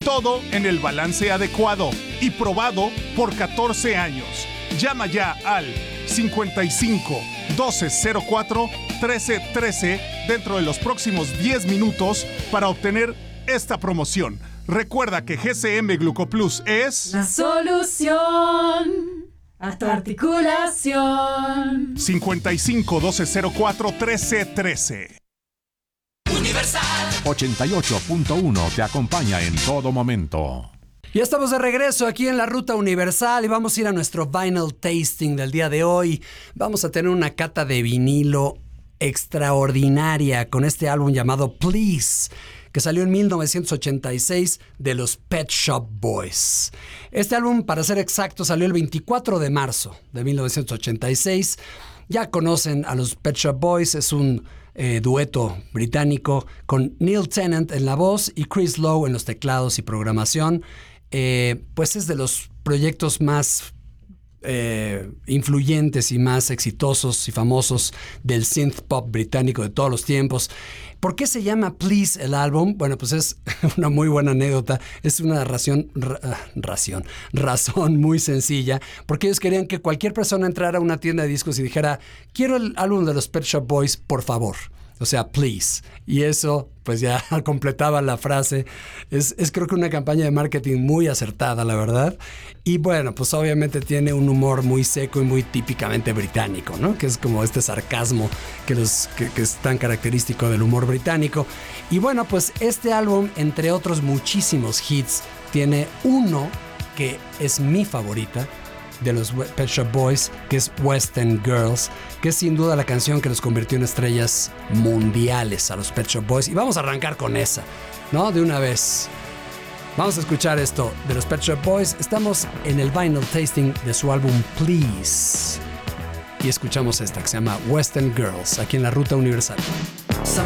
Todo en el balance adecuado y probado por 14 años. Llama ya al 55 1204 1313 dentro de los próximos 10 minutos para obtener esta promoción. Recuerda que GCM Glucoplus es la solución a tu articulación. 55 1204 1313. Universal 88.1 te acompaña en todo momento. Ya estamos de regreso aquí en la Ruta Universal y vamos a ir a nuestro vinyl tasting del día de hoy. Vamos a tener una cata de vinilo extraordinaria con este álbum llamado Please, que salió en 1986 de los Pet Shop Boys. Este álbum, para ser exacto, salió el 24 de marzo de 1986. Ya conocen a los Pet Shop Boys, es un dueto británico con Neil Tennant en la voz y Chris Lowe en los teclados y programación. Pues es de los proyectos más influyentes y más exitosos y famosos del synth pop británico de todos los tiempos. ¿Por qué se llama Please el álbum? Bueno, pues es una muy buena anécdota. Es una razón muy sencilla, porque ellos querían que cualquier persona entrara a una tienda de discos y dijera: quiero el álbum de los Pet Shop Boys, por favor. O sea, please. Y eso, pues ya completaba la frase. Es creo que una campaña de marketing muy acertada, la verdad. Y bueno, pues obviamente tiene un humor muy seco y muy típicamente británico, ¿no? Que es como este sarcasmo que es tan característico del humor británico. Y bueno, pues este álbum, entre otros muchísimos hits, tiene uno que es mi favorita de los Pet Shop Boys, que es West End Girls, que es sin duda la canción que los convirtió en estrellas mundiales a los Pet Shop Boys. Y vamos a arrancar con esa, ¿no? De una vez. Vamos a escuchar esto de los Pet Shop Boys. Estamos en el vinyl tasting de su álbum Please. Y escuchamos esta que se llama West End Girls, aquí en la Ruta Universal. Some